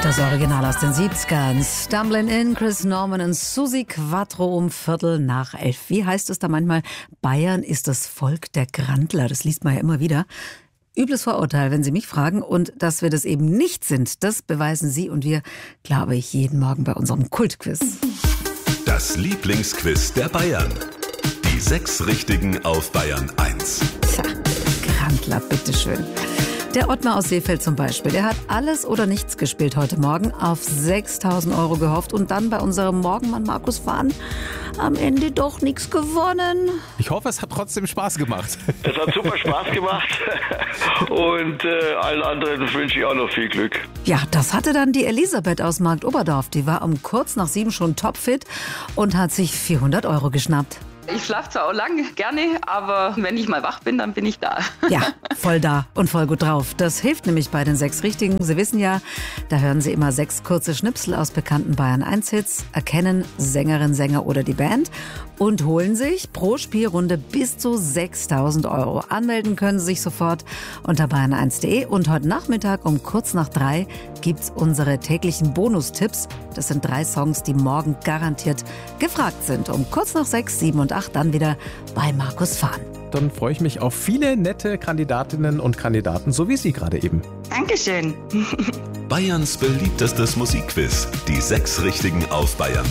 Das Original aus den 70ern. Stumbling in, Chris Norman und Susi Quattro um 11:15. Wie heißt es da manchmal? Bayern ist das Volk der Grandler. Das liest man ja immer wieder. Übles Vorurteil, wenn Sie mich fragen. Und dass wir das eben nicht sind, das beweisen Sie und wir, glaube ich, jeden Morgen bei unserem Kultquiz. Das Lieblingsquiz der Bayern. Die 6 Richtigen auf Bayern 1. Tja, Grandler, bitteschön. Der Ottmar aus Seefeld zum Beispiel, der hat alles oder nichts gespielt heute Morgen, auf 6.000 € gehofft und dann bei unserem Morgenmann Markus Fahn am Ende doch nichts gewonnen. Ich hoffe, es hat trotzdem Spaß gemacht. Es hat super Spaß gemacht und allen anderen wünsche ich auch noch viel Glück. Ja, das hatte dann die Elisabeth aus Marktoberdorf. Die war um kurz nach 7 schon topfit und hat sich 400 € geschnappt. Ich schlafe zwar auch lang, gerne, aber wenn ich mal wach bin, dann bin ich da. Ja, voll da und voll gut drauf. Das hilft nämlich bei den 6 Richtigen. Sie wissen ja, da hören Sie immer 6 kurze Schnipsel aus bekannten Bayern 1 Hits, erkennen Sängerin, Sänger oder die Band und holen sich pro Spielrunde bis zu 6.000 €. Anmelden können Sie sich sofort unter bayern1.de und heute Nachmittag um kurz nach 3 gibt's unsere täglichen Bonustipps. Das sind 3 Songs, die morgen garantiert gefragt sind. Um kurz nach 6, 7 und 8 dann wieder bei Markus Fahn. Dann freue ich mich auf viele nette Kandidatinnen und Kandidaten, so wie Sie gerade eben. Dankeschön. Bayerns beliebtestes Musikquiz. Die 6 Richtigen auf Bayern